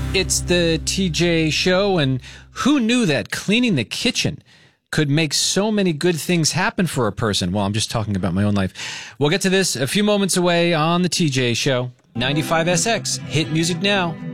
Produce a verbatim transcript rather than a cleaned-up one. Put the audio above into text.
It's the T J Show, and who knew that cleaning the kitchen could make so many good things happen for a person? Well, I'm just talking about my own life. We'll get to this a few moments away on the T J Show. ninety-five S X, hit music now.